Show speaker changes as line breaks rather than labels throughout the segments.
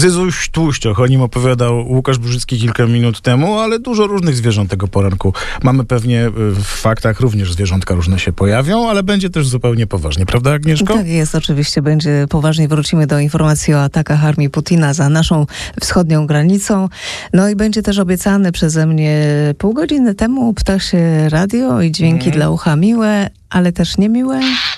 Zyzuś Tłuścioch, o nim opowiadał Łukasz Burzycki kilka minut temu, ale dużo różnych zwierząt tego poranku. Mamy pewnie w faktach również zwierzątka różne się pojawią, ale będzie też zupełnie poważnie, prawda Agnieszko?
Tak jest, oczywiście będzie poważnie. Wrócimy do informacji o atakach armii Putina za naszą wschodnią granicą. No i będzie też obiecane przeze mnie pół godziny temu ptasie radio i dźwięki dla ucha miłe, ale też niemiłe.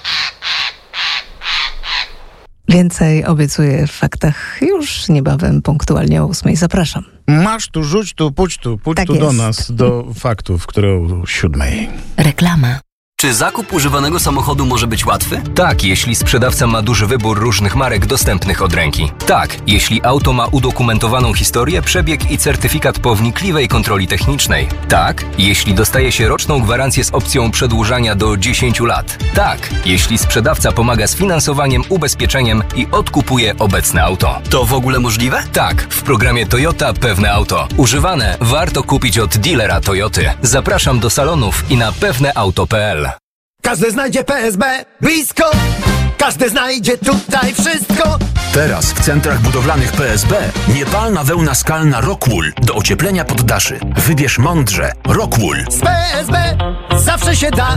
Więcej obiecuję w faktach już niebawem, punktualnie o 8:00. Zapraszam.
Masz tu, rzuć tu, pójdź tu
Tak
do
jest.
nas, do faktów, które o 7:00.
Reklama.
Czy zakup używanego samochodu może być łatwy?
Tak, jeśli sprzedawca ma duży wybór różnych marek dostępnych od ręki. Tak, jeśli auto ma udokumentowaną historię, przebieg i certyfikat po wnikliwej kontroli technicznej. Tak, jeśli dostaje się roczną gwarancję z opcją przedłużania do 10 lat. Tak, jeśli sprzedawca pomaga z finansowaniem, ubezpieczeniem i odkupuje obecne auto.
To w ogóle możliwe?
Tak, w programie Toyota Pewne Auto. Używane warto kupić od dealera Toyoty. Zapraszam do salonów i na pewneauto.pl.
Każdy znajdzie PSB blisko, każdy znajdzie tutaj wszystko.
Teraz w centrach budowlanych PSB niepalna wełna skalna Rockwool do ocieplenia poddaszy. Wybierz mądrze. Rockwool.
Z PSB zawsze się da.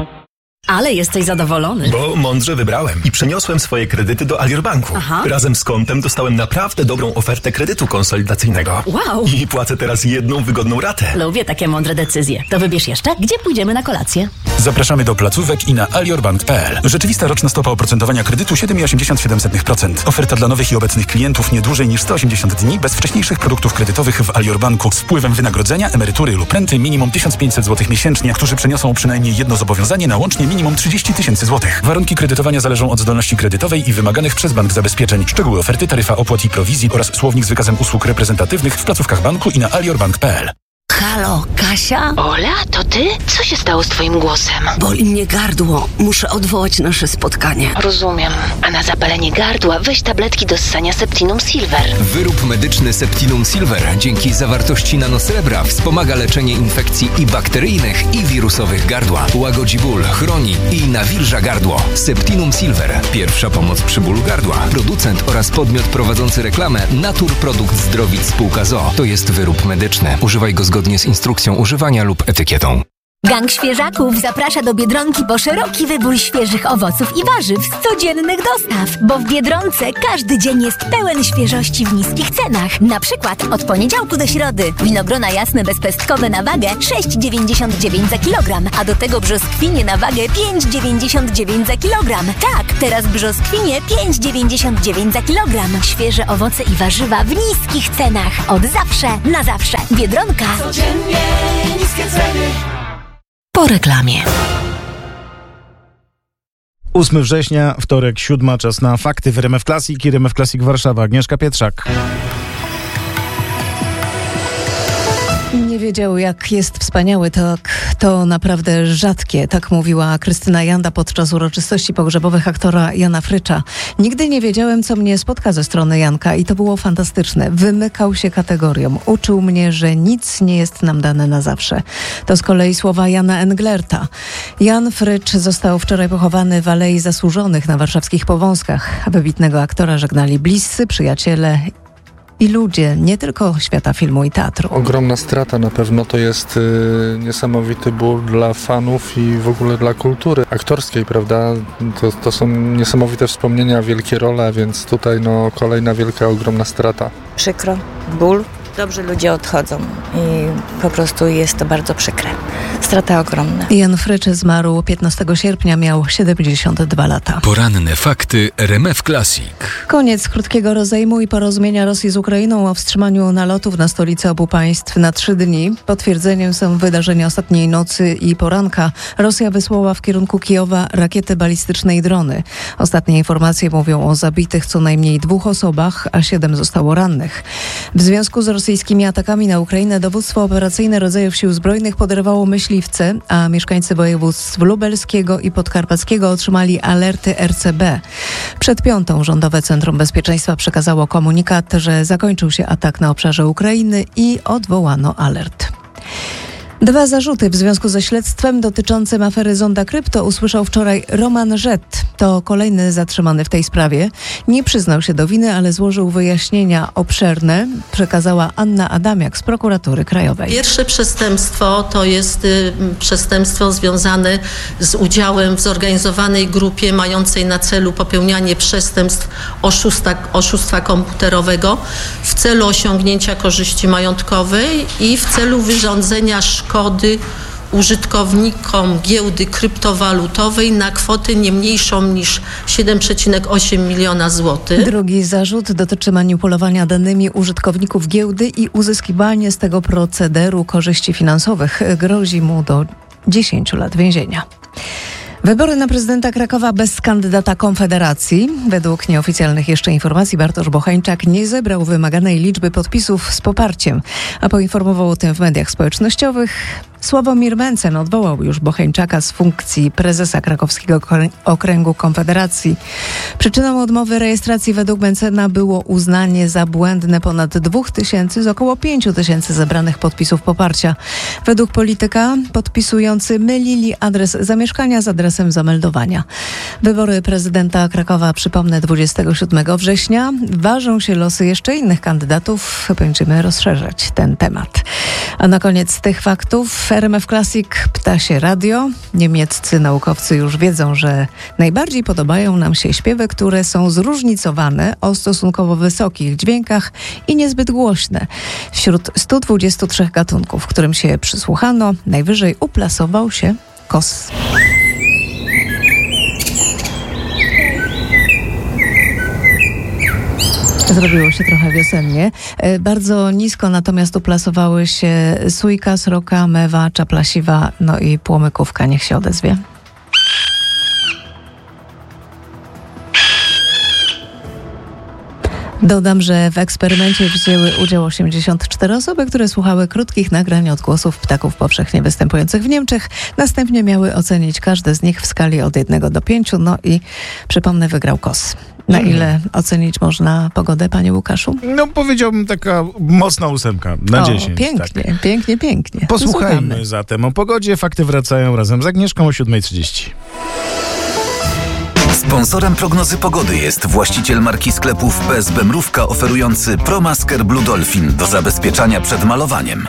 Ale jesteś zadowolony.
Bo mądrze wybrałem i przeniosłem swoje kredyty do Alior Banku.
Aha.
Razem z kontem dostałem naprawdę dobrą ofertę kredytu konsolidacyjnego.
Wow.
I płacę teraz jedną wygodną ratę.
Lubię takie mądre decyzje. To wybierz jeszcze, gdzie pójdziemy na kolację.
Zapraszamy do placówek i na aliorbank.pl. Rzeczywista roczna stopa oprocentowania kredytu 7,87%. Oferta dla nowych i obecnych klientów nie dłużej niż 180 dni bez wcześniejszych produktów kredytowych w Alior Banku z wpływem wynagrodzenia, emerytury lub renty minimum 1500 zł miesięcznie, którzy przeniosą przynajmniej jedno zobowiązanie na łącznie minimum 30 000 złotych. Warunki kredytowania zależą od zdolności kredytowej i wymaganych przez bank zabezpieczeń. Szczegóły oferty, taryfa opłat i prowizji oraz słownik z wykazem usług reprezentatywnych w placówkach banku i na aliorbank.pl.
Halo, Kasia?
Ola, to ty? Co się stało z twoim głosem?
Boli mnie gardło. Muszę odwołać nasze spotkanie.
Rozumiem. A na zapalenie gardła weź tabletki do ssania Septinum Silver.
Wyrób medyczny Septinum Silver dzięki zawartości nanosrebra wspomaga leczenie infekcji i bakteryjnych, i wirusowych gardła. Łagodzi ból, chroni i nawilża gardło. Septinum Silver. Pierwsza pomoc przy bólu gardła. Producent oraz podmiot prowadzący reklamę Naturprodukt Zdrowic Spółka ZOO. To jest wyrób medyczny. Używaj go zgodnie z instrukcją używania lub etykietą.
Gang Świeżaków zaprasza do Biedronki po szeroki wybór świeżych owoców i warzyw z codziennych dostaw. Bo w Biedronce każdy dzień jest pełen świeżości w niskich cenach. Na przykład od poniedziałku do środy winogrona jasne bezpestkowe na wagę 6,99 za kilogram, a do tego brzoskwinie na wagę 5,99 za kilogram. Tak, teraz brzoskwinie 5,99 za kilogram. Świeże owoce i warzywa w niskich cenach. Od zawsze, na zawsze. Biedronka.
Codziennie niskie ceny.
Po reklamie.
8 września, wtorek, 7, czas na fakty w RMF Classic i RMF Classic Warszawa. Agnieszka Pietrzak.
Nie wiedział, jak jest wspaniały, to naprawdę rzadkie. Tak mówiła Krystyna Janda podczas uroczystości pogrzebowych aktora Jana Frycza. Nigdy nie wiedziałem, co mnie spotka ze strony Janka i to było fantastyczne. Wymykał się kategoriom. Uczył mnie, że nic nie jest nam dane na zawsze. To z kolei słowa Jana Englerta. Jan Frycz został wczoraj pochowany w Alei Zasłużonych na warszawskich Powązkach. Wybitnego aktora żegnali bliscy, przyjaciele i ludzie, nie tylko świata filmu i teatru.
Ogromna strata na pewno, to jest niesamowity ból dla fanów i w ogóle dla kultury aktorskiej, prawda? To są niesamowite wspomnienia, wielkie role, więc tutaj kolejna wielka, ogromna strata.
Przykro, ból. Dobrzy ludzie odchodzą i po prostu jest to bardzo przykre. Strata ogromna.
Jan Frycz zmarł 15 sierpnia, miał 72 lata.
Poranne fakty RMF Classic.
Koniec krótkiego rozejmu i porozumienia Rosji z Ukrainą o wstrzymaniu nalotów na stolice obu państw na 3 dni. Potwierdzeniem są wydarzenia ostatniej nocy i poranka. Rosja wysłała w kierunku Kijowa rakiety balistyczne i drony. Ostatnie informacje mówią o zabitych co najmniej 2 osobach, a 7 zostało rannych. W związku z rosyjskimi atakami na Ukrainę dowództwo operacyjne rodzajów sił zbrojnych podrywało myśliwce, a mieszkańcy województw lubelskiego i podkarpackiego otrzymali alerty RCB. Przed 5 Rządowe Centrum Bezpieczeństwa przekazało komunikat, że zakończył się atak na obszarze Ukrainy i odwołano alert. 2 zarzuty w związku ze śledztwem dotyczącym afery Zonda Krypto usłyszał wczoraj Roman Żett. To kolejny zatrzymany w tej sprawie. Nie przyznał się do winy, ale złożył wyjaśnienia obszerne, przekazała Anna Adamiak z Prokuratury Krajowej.
Pierwsze przestępstwo to jest przestępstwo związane z udziałem w zorganizowanej grupie mającej na celu popełnianie przestępstw oszustwa komputerowego w celu osiągnięcia korzyści majątkowej i w celu wyrządzenia szkody użytkownikom giełdy kryptowalutowej na kwotę nie mniejszą niż 7,8 miliona złotych.
Drugi zarzut dotyczy manipulowania danymi użytkowników giełdy i uzyskiwania z tego procederu korzyści finansowych. Grozi mu do 10 lat więzienia. Wybory na prezydenta Krakowa bez kandydata Konfederacji. Według nieoficjalnych jeszcze informacji Bartosz Bocheńczak nie zebrał wymaganej liczby podpisów z poparciem, a poinformował o tym w mediach społecznościowych. Sławomir Mencen odwołał już Bocheńczaka z funkcji prezesa Krakowskiego Okręgu Konfederacji. Przyczyną odmowy rejestracji według Mencena było uznanie za błędne ponad 2000 z około 5000 zebranych podpisów poparcia. Według polityka podpisujący mylili adres zamieszkania z adresem zameldowania. Wybory prezydenta Krakowa, przypomnę, 27 września. Ważą się losy jeszcze innych kandydatów. Będziemy rozszerzać ten temat. A na koniec tych faktów RMF Classic, Ptasie Radio. Niemieccy naukowcy już wiedzą, że najbardziej podobają nam się śpiewy, które są zróżnicowane, o stosunkowo wysokich dźwiękach i niezbyt głośne. Wśród 123 gatunków, którym się przysłuchano, najwyżej uplasował się kos. Zrobiło się trochę wiosennie. Bardzo nisko natomiast uplasowały się sójka, sroka, mewa, czapla siwa, no i płomykówka. Niech się odezwie. Dodam, że w eksperymencie wzięły udział 84 osoby, które słuchały krótkich nagrań odgłosów ptaków powszechnie występujących w Niemczech. Następnie miały ocenić każde z nich w skali od 1 do 5. No i przypomnę, wygrał kos. Na ile ocenić można pogodę, panie Łukaszu?
No powiedziałbym taka mocna 8 na 10.
Pięknie,
tak.
pięknie.
Posłuchajmy zatem o pogodzie. Fakty wracają razem z Agnieszką o 7:30.
Sponsorem prognozy pogody jest właściciel marki sklepów PSB Mrówka oferujący ProMasker Blue Dolphin do zabezpieczania przed malowaniem.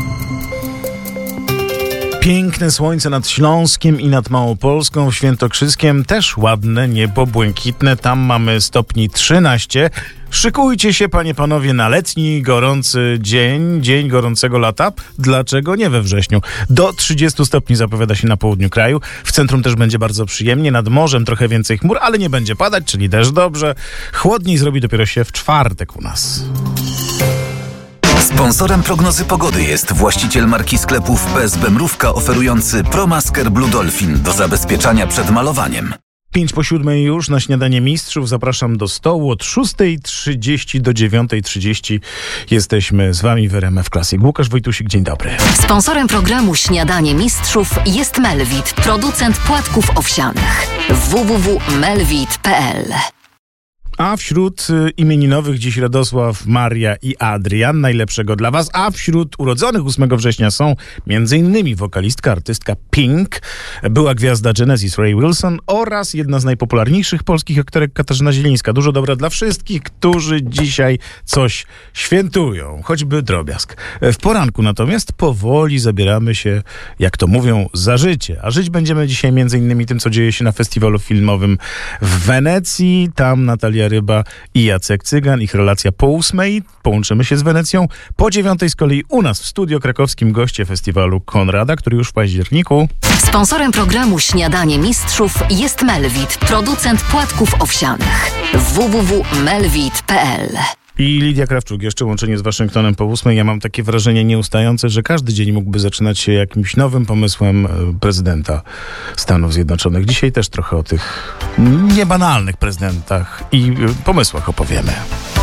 Piękne słońce nad Śląskiem i nad Małopolską, w Świętokrzyskiem też ładne, niebo błękitne, tam mamy stopni 13. Szykujcie się, panie, panowie, na letni, gorący dzień gorącego lata. Dlaczego nie we wrześniu? Do 30 stopni zapowiada się na południu kraju. W centrum też będzie bardzo przyjemnie, nad morzem trochę więcej chmur, ale nie będzie padać, czyli też dobrze. Chłodniej zrobi dopiero się w czwartek u nas.
Sponsorem prognozy pogody jest właściciel marki sklepów PSB Mrówka oferujący ProMasker Blue Dolphin do zabezpieczania przed malowaniem.
5:07 już na śniadanie mistrzów. Zapraszam do stołu od 6:30 do 9:30. Jesteśmy z wami w RMF Classic. Łukasz Wojtusik, dzień dobry.
Sponsorem programu Śniadanie Mistrzów jest Melvit, producent płatków owsianych. www.melvit.pl.
A wśród imieninowych dziś Radosław, Maria i Adrian. Najlepszego dla was. A wśród urodzonych 8 września są m.in. wokalistka, artystka Pink, była gwiazda Genesis Ray Wilson oraz jedna z najpopularniejszych polskich aktorek Katarzyna Zielińska. Dużo dobra dla wszystkich, którzy dzisiaj coś świętują, choćby drobiazg. W poranku natomiast powoli zabieramy się, jak to mówią, za życie. A żyć będziemy dzisiaj m.in. tym, co dzieje się na festiwalu filmowym w Wenecji. Tam Natalia Ryba i Jacek Cygan, ich relacja po 8:00. Połączymy się z Wenecją. Po 9:00 z kolei u nas w studio krakowskim goście festiwalu Konrada, który już w październiku.
Sponsorem programu Śniadanie Mistrzów jest Melvit, producent płatków owsianych. www.melvit.pl.
I Lidia Krawczuk, jeszcze łączenie z Waszyngtonem po 8:00. Ja mam takie wrażenie nieustające, że każdy dzień mógłby zaczynać się jakimś nowym pomysłem prezydenta Stanów Zjednoczonych. Dzisiaj też trochę o tych niebanalnych prezydentach i pomysłach opowiemy.